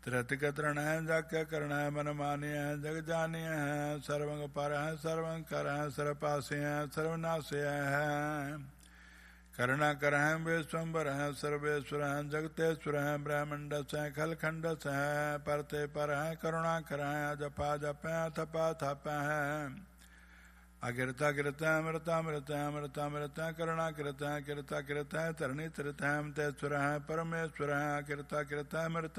त्रितकतरण है जग करण है मन मानिय है जग जानिय है सर्वंग पर है सर्वंग कर है सर्वपासी है सर्वनाशय है करुणा कर है विश्वम्बर है सर्वेश्वर है जगतेश्वर है ब्रह्मंडस है खलखंडस है परते पर है करुणा कर है जपा जप है थपा थप है अगिरता गिरत है अमृता अमृत है अमृता अमृत है करुणा कृत है किरता किरत है तरणी तृत है अमतेश्वर है परमेश्वर है अकिरता किरत है अमृत